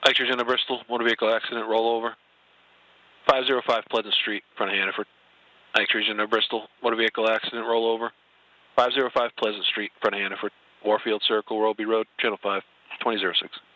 Ike Regina Bristol, motor vehicle accident, rollover. 505 Pleasant Street, in front of Hannaford. Ike Regina Bristol, motor vehicle accident, rollover. 505 Pleasant Street, in front of Hannaford. Warfield Circle, Roby Road, Channel 5, 2006.